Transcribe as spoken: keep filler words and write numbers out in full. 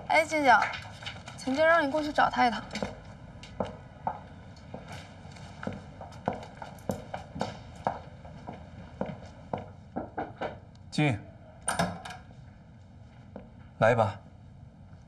哎，静静，陈杰让你过去找他一趟。 静，来吧。